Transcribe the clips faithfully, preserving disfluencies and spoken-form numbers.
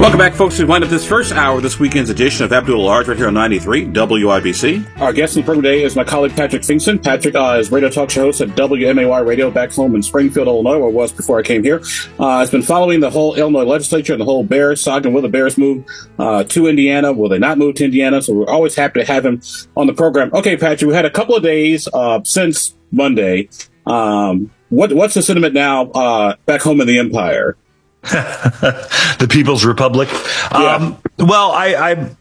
Welcome back, folks. We wind up this first hour of this weekend's edition of Abdul Large right here on ninety-three W I B C. Our guest in the program today is my colleague Patrick Finkson. Patrick uh, is radio talk show host at W M A Y Radio back home in Springfield, Illinois, where I was before I came here. Uh, has been following the whole Illinois legislature and the whole Bears saga. Will the Bears move uh, to Indiana? Will they not move to Indiana? So we're always happy to have him on the program. Okay, Patrick, we had a couple of days uh, since Monday. Um, what, what's the sentiment now uh, back home in the Empire? The People's Republic. Yeah. Um, well, I, I,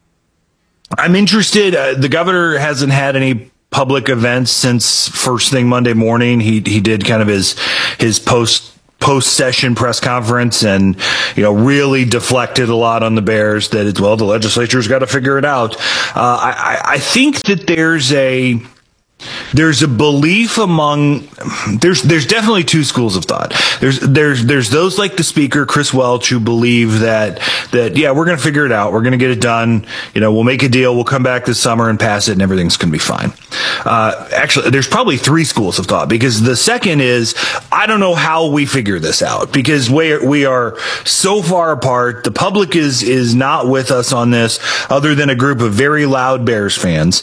I'm interested. Uh, the governor hasn't had any public events since first thing Monday morning. He he did kind of his his post post session press conference, and you know really deflected a lot on the Bears. That it's, well, the legislature's got to figure it out. Uh, I I think that there's a. There's a belief among there's there's definitely two schools of thought. There's there's there's those like the speaker, Chris Welch, who believe that that yeah, we're going to figure it out. We're going to get it done. You know, we'll make a deal. We'll come back this summer and pass it, and everything's going to be fine. Uh, actually, there's probably three schools of thought, because the second is I don't know how we figure this out, because we we are so far apart. The public is is not with us on this, other than a group of very loud Bears fans.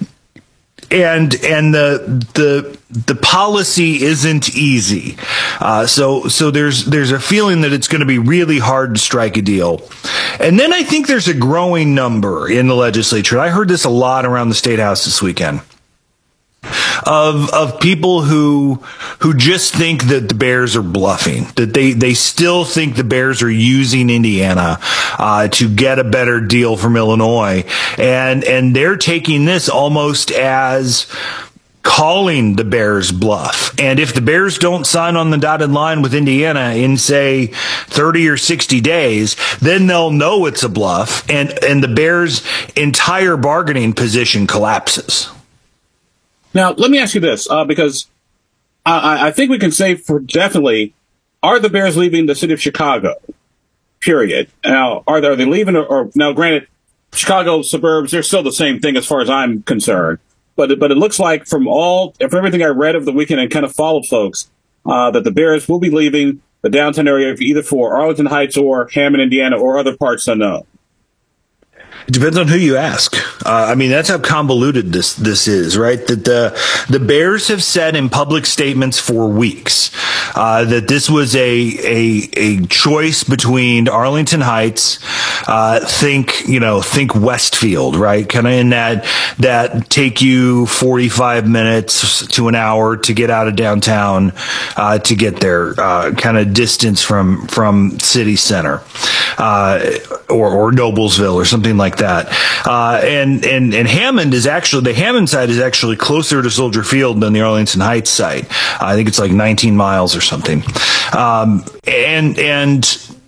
And and the the the policy isn't easy, uh, so so there's there's a feeling that it's going to be really hard to strike a deal. And then I think there's a growing number in the legislature. I heard this a lot around the State House this weekend, of of people who who just think that the Bears are bluffing, that they they still think the Bears are using Indiana uh, to get a better deal from Illinois, and and they're taking this almost as calling the Bears bluff. And if the Bears don't sign on the dotted line with Indiana in, say, thirty or sixty days, then they'll know it's a bluff, and and the Bears' entire bargaining position collapses. Now, let me ask you this, uh, because I, I think we can say for definitely, are the Bears leaving the city of Chicago? Period. Now, are they, are they leaving? Or, or now, granted, Chicago suburbs, they're still the same thing as far as I'm concerned. But it, but it looks like from all, from everything I read over the weekend and kind of followed folks, uh, that the Bears will be leaving the downtown area either for Arlington Heights or Hammond, Indiana, or other parts unknown. It depends on who you ask. Uh, I mean, that's how convoluted this this is, right? That the the Bears have said in public statements for weeks uh, that this was a a a choice between Arlington Heights, uh, think you know think Westfield, right? Kind of in that that take you forty-five minutes to an hour to get out of downtown uh, to get there, uh, kind of distance from from city center uh, or or Noblesville or something like that. Uh, and, and, and Hammond is actually, the Hammond side is actually closer to Soldier Field than the Arlington Heights site. I think it's like nineteen miles or something. Um, and, and,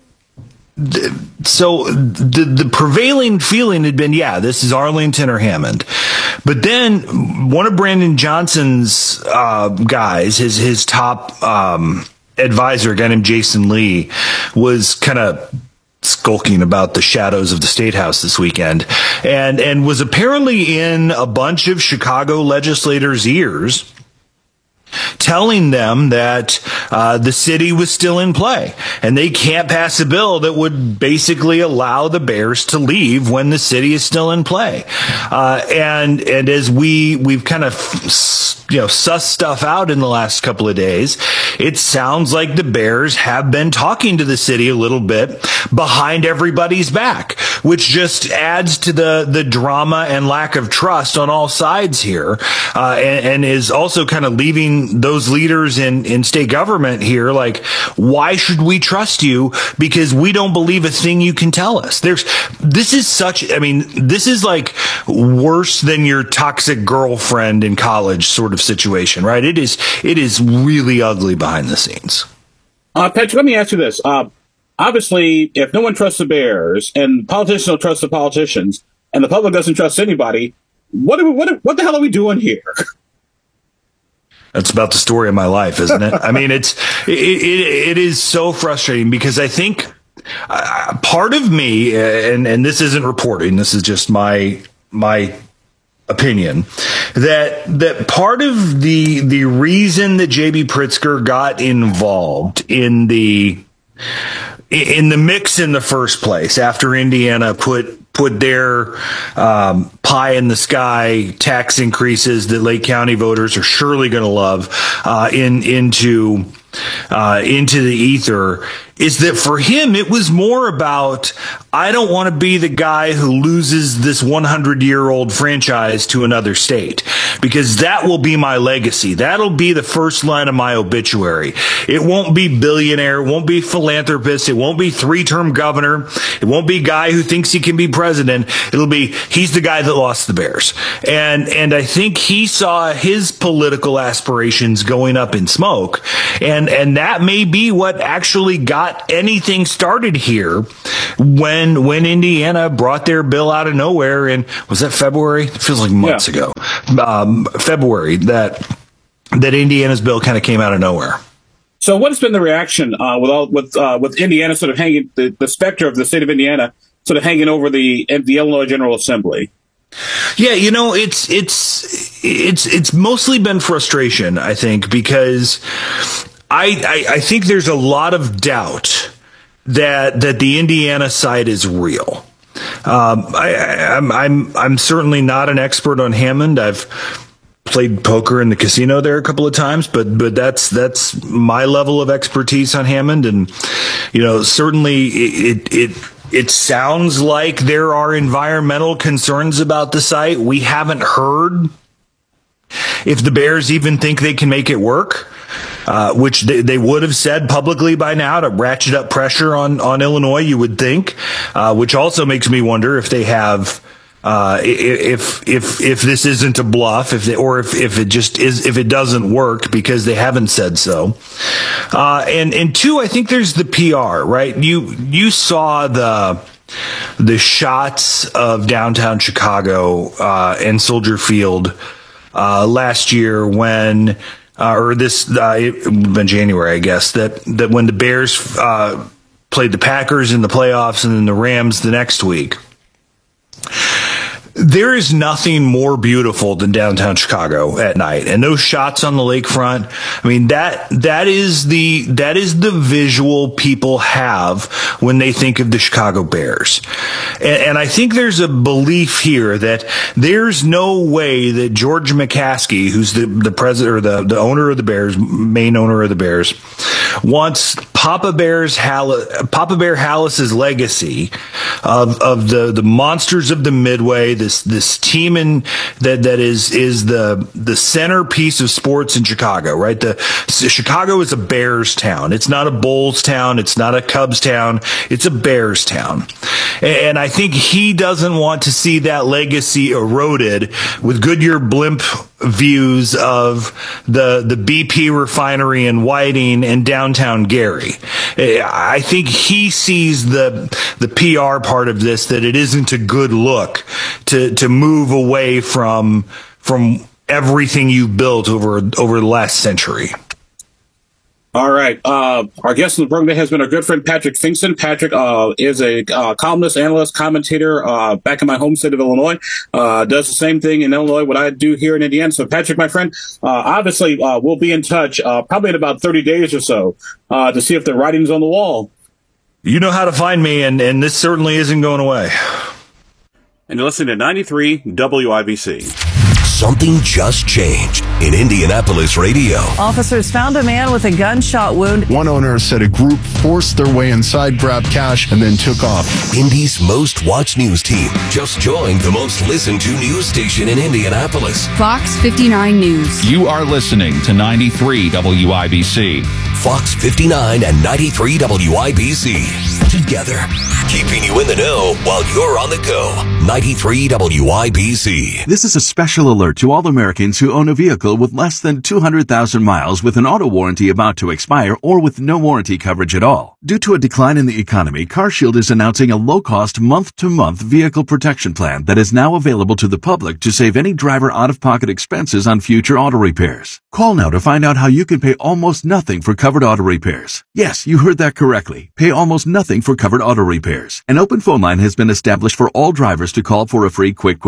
th- so the, the prevailing feeling had been, yeah, this is Arlington or Hammond. But then one of Brandon Johnson's, uh, guys, his, his top, um, advisor, a guy named Jason Lee, was kind of skulking about the shadows of the State House this weekend, and and was apparently in a bunch of Chicago legislators' ears, telling them that uh, the city was still in play and they can't pass a bill that would basically allow the Bears to leave when the city is still in play. Uh, and and as we we've kind of you know sussed stuff out in the last couple of days, it sounds like the Bears have been talking to the city a little bit behind everybody's back, which just adds to the the drama and lack of trust on all sides here, uh, and, and is also kind of leaving those leaders in, in state government here like, why should we trust you? Because we don't believe a thing you can tell us. There's, this is such, I mean, this is like worse than your toxic girlfriend in college sort of situation, right? It is, it is really ugly behind the scenes. Uh, Patrick, let me ask you this. Uh, obviously, if no one trusts the Bears and politicians don't trust the politicians and the public doesn't trust anybody, what, are we, what, what the hell are we doing here? That's about the story of my life, isn't it? I mean, it's it, it, it is so frustrating because I think uh, part of me, and and this isn't reporting, this is just my my opinion, that that part of the the reason that J B Pritzker got involved in the in the mix in the first place after Indiana put put their um, pie in the sky tax increases that Lake County voters are surely going to love uh, in into uh, into the ether. Is that for him, it was more about, I don't want to be the guy who loses this hundred-year-old franchise to another state, because that will be my legacy. That'll be the first line of my obituary. It won't be billionaire. It won't be philanthropist. It won't be three-term governor. It won't be guy who thinks he can be president. It'll be, he's the guy that lost the Bears. And, and I think he saw his political aspirations going up in smoke. And, and that may be what actually got anything started here when when Indiana brought their bill out of nowhere. And was that February? It feels like months yeah. ago. Um, February that that Indiana's bill kind of came out of nowhere. So what has been the reaction uh, with all with uh, with Indiana sort of hanging the, the specter of the state of Indiana sort of hanging over the the Illinois General Assembly? Yeah, you know, it's it's it's it's mostly been frustration, I think, because I, I, I think there's a lot of doubt that that the Indiana side is real. Um, I, I, I'm I'm I'm certainly not an expert on Hammond. I've played poker in the casino there a couple of times, but but that's that's my level of expertise on Hammond, and you know, certainly it it. it It sounds like there are environmental concerns about the site. We haven't heard if the Bears even think they can make it work, uh, which they, they would have said publicly by now to ratchet up pressure on, on Illinois, you would think, uh, which also makes me wonder if they have, uh, if, if, if this isn't a bluff, if they, or if, if it just is, if it doesn't work because they haven't said so. Uh, and, and two, I think there's the P R, right? You, you saw the, the shots of downtown Chicago, uh, and Soldier Field, uh, last year when, uh, or this, uh, it been January, I guess, that, that when the Bears, uh, played the Packers in the playoffs and then the Rams the next week. There is nothing more beautiful than downtown Chicago at night, and those shots on the lakefront. I mean, that that is the that is the visual people have when they think of the Chicago Bears, and, and I think there's a belief here that there's no way that George McCaskey, who's the the president or the the owner of the Bears, main owner of the Bears, wants Papa Bear's Hall- Papa Bear Hallis's legacy of of the the monsters of the Midway. The This, this team in that that is is the the centerpiece of sports in Chicago, right? The Chicago is a Bears town. It's not a Bulls town. It's not a Cubs town. It's a Bears town, and, and I think he doesn't want to see that legacy eroded with Goodyear blimp views of the the B P refinery in Whiting and downtown Gary. I think he sees the the P R part of this, that it isn't a good look to to move away from from everything you've built over over the last century. All right. Uh, our guest in the program today has been our good friend Patrick Finkson. Patrick uh, is a uh, columnist, analyst, commentator uh, back in my home state of Illinois. Uh, does the same thing in Illinois what I do here in Indiana. So, Patrick, my friend, uh, obviously uh, we'll be in touch uh, probably in about thirty days or so uh, to see if the writing's on the wall. You know how to find me, and, and this certainly isn't going away. And you're listening to ninety-three W I B C. Something just changed in Indianapolis radio. Officers found a man with a gunshot wound. One owner said a group forced their way inside, grabbed cash, and then took off. Indy's most watched news team just joined the most listened to news station in Indianapolis. Fox fifty-nine News. You are listening to ninety-three W I B C. Fox fifty-nine and ninety-three W I B C. Together, keeping you in the know while you're on the go. ninety-three W I B C. This is a special alert to all Americans who own a vehicle with less than two hundred thousand miles with an auto warranty about to expire or with no warranty coverage at all. Due to a decline in the economy, CarShield is announcing a low-cost month-to-month vehicle protection plan that is now available to the public to save any driver out-of-pocket expenses on future auto repairs. Call now to find out how you can pay almost nothing for covered auto repairs. Yes, you heard that correctly. Pay almost nothing for covered auto repairs. An open phone line has been established for all drivers to call for a free quick quote.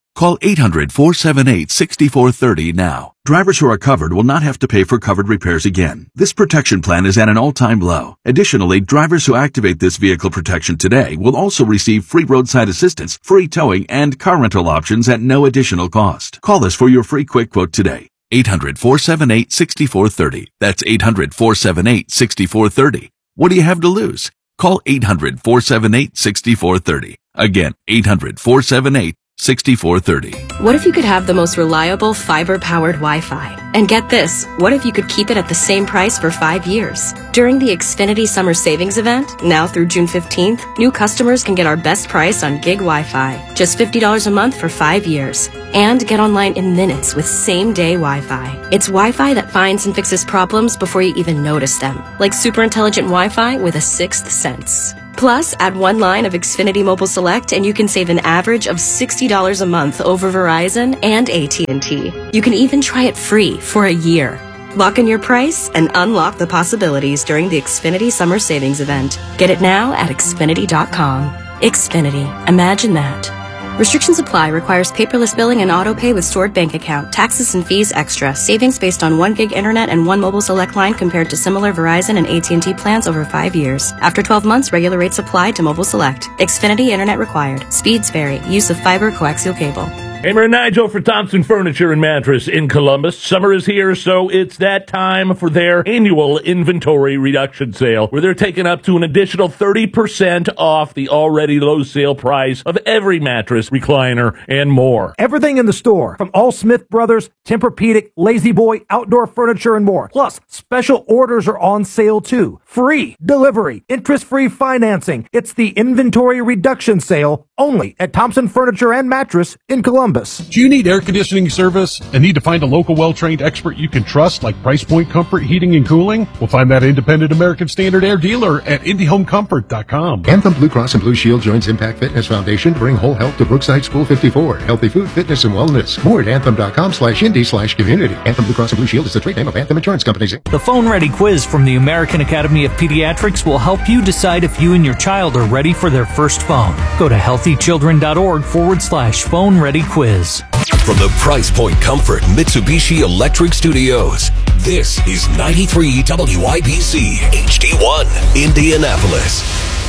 Call eight hundred, four seven eight, six four three zero now. Drivers who are covered will not have to pay for covered repairs again. This protection plan is at an all-time low. Additionally, drivers who activate this vehicle protection today will also receive free roadside assistance, free towing, and car rental options at no additional cost. Call us for your free quick quote today. eight hundred, four seven eight, six four three zero. That's eight hundred, four seven eight, six four three zero. What do you have to lose? Call eight hundred, four seven eight, six four three zero. Again, eight hundred, four seven eight, six four three zero. What if you could have the most reliable fiber-powered Wi-Fi? And get this, what if you could keep it at the same price for five years? During the Xfinity Summer Savings Event, now through June fifteenth, new customers can get our best price on gig Wi-Fi, just fifty dollars a month for five years. And get online in minutes with same-day Wi-Fi. It's Wi-Fi that finds and fixes problems before you even notice them, like super intelligent Wi-Fi with a sixth sense. Plus, add one line of Xfinity Mobile Select and you can save an average of sixty dollars a month over Verizon and A T and T. You can even try it free for a year. Lock in your price and unlock the possibilities during the Xfinity Summer Savings Event. Get it now at Xfinity dot com. Xfinity. Imagine that. Restrictions apply. Requires paperless billing and auto pay with stored bank account. Taxes and fees extra. Savings based on one gig internet and one mobile select line compared to similar Verizon and A T and T plans over five years. After twelve months, regular rates apply to mobile select. Xfinity internet required. Speeds vary. Use of fiber coaxial cable. Hamer and Nigel for Thompson Furniture and Mattress in Columbus. Summer is here, so it's that time for their annual inventory reduction sale, where they're taking up to an additional thirty percent off the already low sale price of every mattress, recliner, and more. Everything in the store, from all Smith Brothers, Tempur-Pedic, Lazy Boy, outdoor furniture, and more. Plus, special orders are on sale too. Free delivery, interest-free financing. It's the inventory reduction sale only at Thompson Furniture and Mattress in Columbus. Do you need air conditioning service and need to find a local well-trained expert you can trust, like Price Point Comfort Heating and Cooling? We'll find that independent American Standard air dealer at Indie Home Comfort dot com. Anthem Blue Cross and Blue Shield joins Impact Fitness Foundation to bring whole health to Brookside School fifty-four. Healthy food, fitness, and wellness. More at anthem.com slash indie slash community. Anthem Blue Cross and Blue Shield is the trade name of Anthem Insurance Companies. The Phone Ready quiz from the American Academy of Pediatrics will help you decide if you and your child are ready for their first phone. Go to healthychildren.org forward slash phone ready quiz. From the Price Point Comfort Mitsubishi Electric Studios, this is ninety-three W I B C H D one, Indianapolis.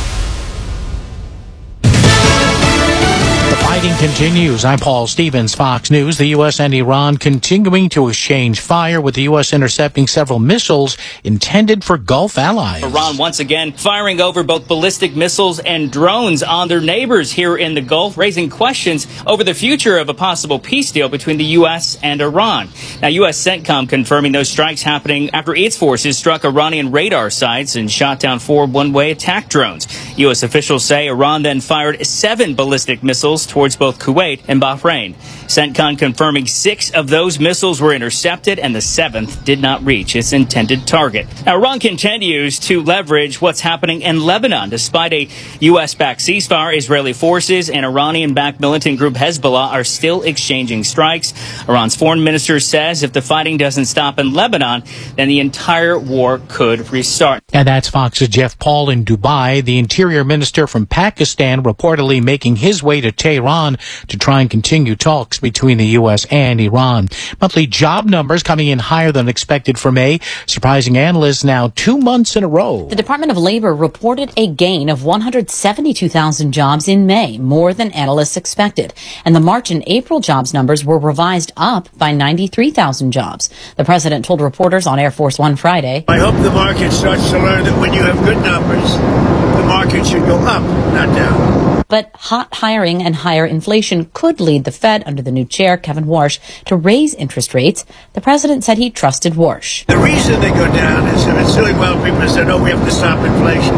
The fighting continues. I'm Paul Stevens, Fox News. The U S and Iran continuing to exchange fire, with the U S intercepting several missiles intended for Gulf allies. Iran once again firing over both ballistic missiles and drones on their neighbors here in the Gulf, raising questions over the future of a possible peace deal between the U S and Iran. Now, U S CENTCOM confirming those strikes happening after its forces struck Iranian radar sites and shot down four one-way attack drones. U S officials say Iran then fired seven ballistic missiles towards both Kuwait and Bahrain. CENTCOM confirming six of those missiles were intercepted and the seventh did not reach its intended target. Now, Iran continues to leverage what's happening in Lebanon. Despite a U S-backed ceasefire, Israeli forces and Iranian-backed militant group Hezbollah are still exchanging strikes. Iran's foreign minister says if the fighting doesn't stop in Lebanon, then the entire war could restart. And that's Fox's Jeff Paul in Dubai. The interior minister from Pakistan reportedly making his way to Tehran to try and continue talks between the U S and Iran. Monthly job numbers coming in higher than expected for May, surprising analysts now two months in a row. The Department of Labor reported a gain of one hundred seventy-two thousand jobs in May, more than analysts expected. And the March and April jobs numbers were revised up by ninety-three thousand jobs. The president told reporters on Air Force One Friday, I hope the market starts to learn that when you have good numbers, the market should go up, not down. But hot hiring and higher inflation could lead the Fed, under the new chair, Kevin Warsh, to raise interest rates. The president said he trusted Warsh. The reason they go down is if it's doing well, people say, no, we have to stop inflation.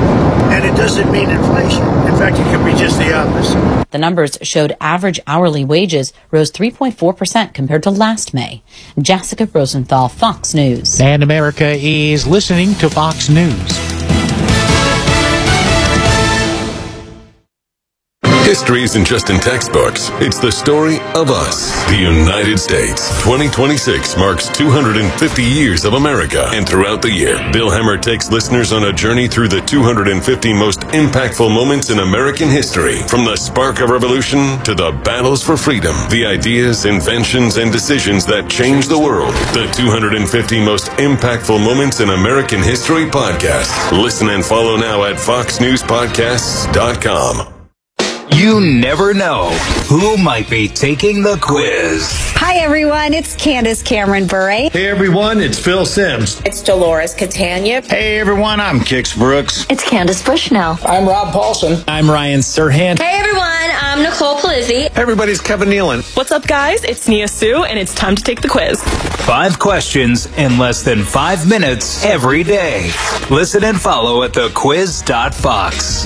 And it doesn't mean inflation. In fact, it can be just the opposite. The numbers showed average hourly wages rose three point four percent compared to last May. Jessica Rosenthal, Fox News. And America is listening to Fox News. This History isn't just in textbooks. It's the story of us, the United States. twenty twenty-six marks two hundred fifty years of America. And throughout the year, Bill Hemmer takes listeners on a journey through the two hundred fifty most impactful moments in American history. From the spark of revolution to the battles for freedom, the ideas, inventions, and decisions that changed the world. The two hundred fifty most impactful moments in American history podcast. Listen and follow now at fox news podcasts dot com. You never know who might be taking the quiz. Hi, everyone. It's Candace Cameron Bure. Hey, everyone. It's Phil Sims. It's Dolores Catania. Hey, everyone. I'm Kix Brooks. It's Candace Bushnell. I'm Rob Paulson. I'm Ryan Serhant. Hey, everyone. I'm Nicole Palizzi. Hey, everybody. It's Kevin Nealon. What's up, guys? It's Nia Sue, and it's time to take the quiz. Five questions in less than five minutes every day. Listen and follow at the quiz dot fox.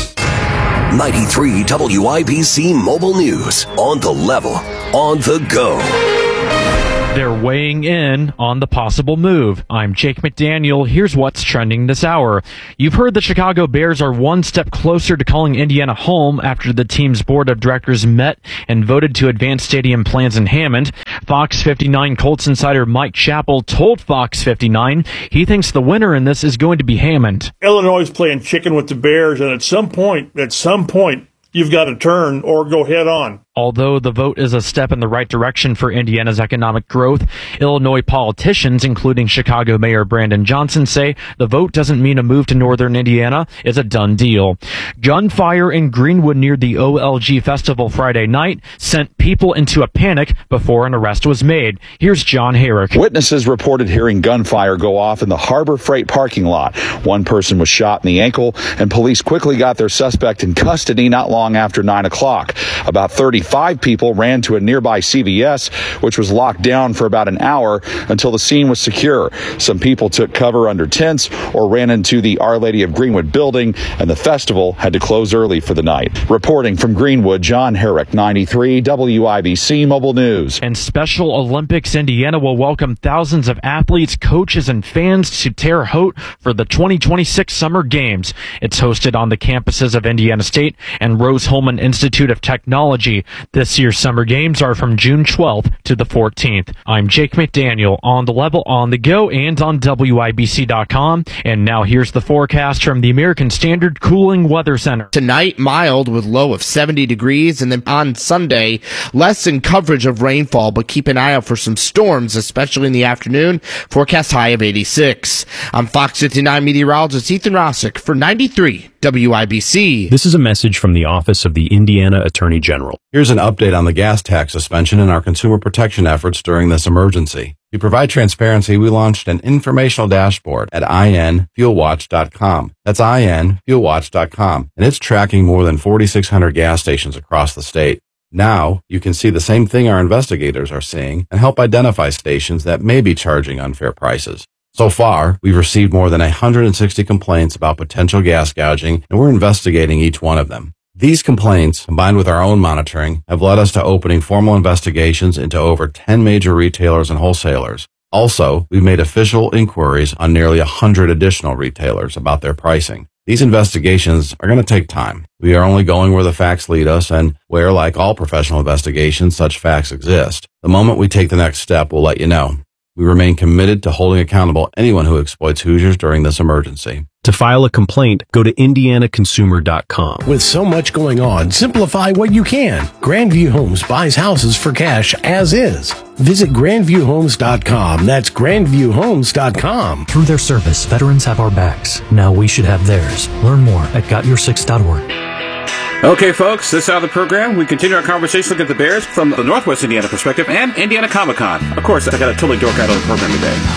ninety-three W I B C Mobile News. On the level, on the go. They're weighing in on the possible move. I'm Jake McDaniel. Here's what's trending this hour. You've heard the Chicago Bears are one step closer to calling Indiana home after the team's board of directors met and voted to advance stadium plans in Hammond. Fox fifty-nine Colts insider Mike Chappell told Fox fifty-nine he thinks the winner in this is going to be Hammond. Illinois is playing chicken with the Bears, and at some point, at some point, you've got to turn or go head on. Although the vote is a step in the right direction for Indiana's economic growth, Illinois politicians, including Chicago Mayor Brandon Johnson, say the vote doesn't mean a move to northern Indiana is a done deal. Gunfire in Greenwood near the O L G Festival Friday night sent people into a panic before an arrest was made. Here's John Herrick. Witnesses reported hearing gunfire go off in the Harbor Freight parking lot. One person was shot in the ankle, and police quickly got their suspect in custody not long after nine o'clock. About thirty-five people ran to a nearby C V S, which was locked down for about an hour until the scene was secure. Some people took cover under tents or ran into the Our Lady of Greenwood building, and the festival had to close early for the night. Reporting from Greenwood, John Herrick, ninety-three W I B C Mobile News. And Special Olympics Indiana will welcome thousands of athletes, coaches, and fans to Terre Haute for the twenty twenty-six Summer Games. It's hosted on the campuses of Indiana State and Rose-Hulman Institute of Technology. This year's Summer Games are from June twelfth to the fourteenth. I'm Jake McDaniel, on the level, on the go, and on W I B C dot com. And now here's the forecast from the American Standard Cooling Weather Center. Tonight, mild with low of seventy degrees, and then on Sunday, less in coverage of rainfall, but keep an eye out for some storms, especially in the afternoon. Forecast high of eighty-six. I'm Fox fifty-nine meteorologist Ethan Rossick for ninety-three W I B C. This is a message from the Office of the Indiana Attorney General. Here's an update on the gas tax suspension and our consumer protection efforts during this emergency. To provide transparency, we launched an informational dashboard at I N fuel watch dot com. That's I N fuel watch dot com, and it's tracking more than forty-six hundred gas stations across the state. Now, you can see the same thing our investigators are seeing and help identify stations that may be charging unfair prices. So far, we've received more than one hundred sixty complaints about potential gas gouging, and we're investigating each one of them. These complaints, combined with our own monitoring, have led us to opening formal investigations into over ten major retailers and wholesalers. Also, we've made official inquiries on nearly one hundred additional retailers about their pricing. These investigations are going to take time. We are only going where the facts lead us and where, like all professional investigations, such facts exist. The moment we take the next step, we'll let you know. We remain committed to holding accountable anyone who exploits Hoosiers during this emergency. To file a complaint, go to indiana consumer dot com. With so much going on, simplify what you can. Grandview Homes buys houses for cash as is. Visit grandview homes dot com. That's grandview homes dot com. Through their service, veterans have our backs. Now we should have theirs. Learn more at got your six dot org. Okay, folks, this out of the program. We continue our conversation looking at the Bears from the Northwest Indiana perspective and Indiana Comic-Con. Of course, I got a totally dork out of the program today.